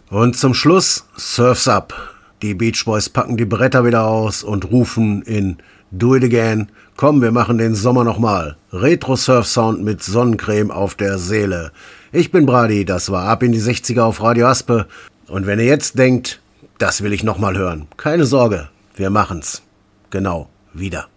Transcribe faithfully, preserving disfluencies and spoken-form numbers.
Und zum Schluss Surf's Up. Die Beach Boys packen die Bretter wieder aus und rufen in Do It Again. Komm, wir machen den Sommer nochmal. Retro-Surf-Sound mit Sonnencreme auf der Seele. Ich bin Brady, das war Ab in die sechziger auf Radio Aspe. Und wenn ihr jetzt denkt, das will ich nochmal hören, keine Sorge, wir machen's. Genau, wieder.